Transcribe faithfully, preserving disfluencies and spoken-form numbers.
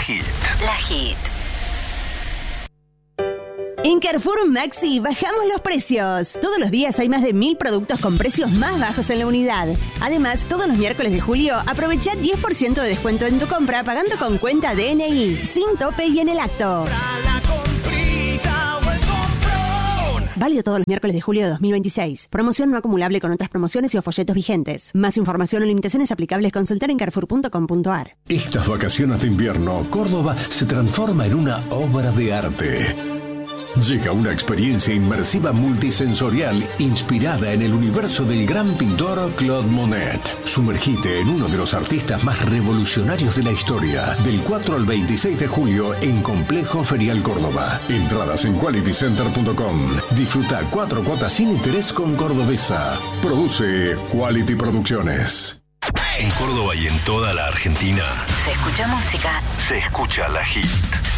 Hit. La Hit. En Carrefour Maxi bajamos los precios. Todos los días hay más de mil productos con precios más bajos en la unidad. Además, todos los miércoles de julio aprovecha diez por ciento de descuento en tu compra pagando con cuenta D N I, sin tope y en el acto. Válido todos los miércoles de julio de dos mil veintiséis. Promoción no acumulable con otras promociones y o folletos vigentes. Más información o limitaciones aplicables consultar en carrefour punto com punto a r. Estas vacaciones de invierno, Córdoba se transforma en una obra de arte. Llega una experiencia inmersiva multisensorial inspirada en el universo del gran pintor Claude Monet. Sumergite en uno de los artistas más revolucionarios de la historia. Del cuatro al veintiséis de julio en Complejo Ferial Córdoba. Entradas en quality center punto com. Disfruta cuatro cuotas sin interés con Cordobesa. Produce Quality Producciones. En Córdoba y en toda la Argentina Se escucha música. se escucha La Hit.